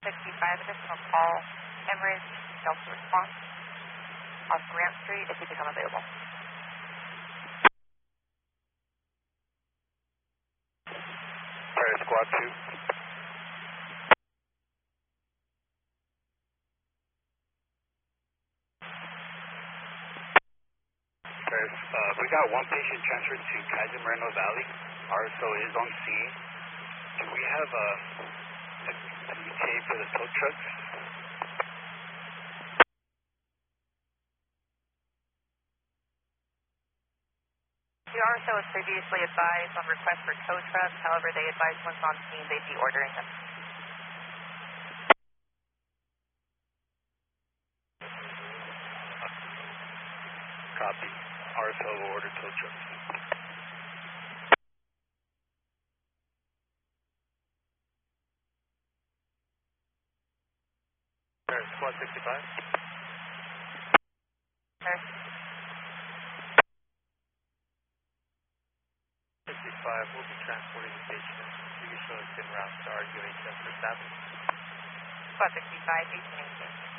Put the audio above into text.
65, additional call, Emirates, Delta response on Grant Street if you become available. Paris Squad 2. Paris, we got one patient transferred to Kaiser Moreno Valley. RSO is on scene. Do we have a ETA for the tow trucks? The RSO was previously advised on request for tow trucks. However, they advised once on scene they'd be ordering them. Copy. RSO will order tow trucks. Paris Squad 65. Paris. 65 will be transporting the patient to Usually in route to RUHS for staffing. Squad 65, 1818.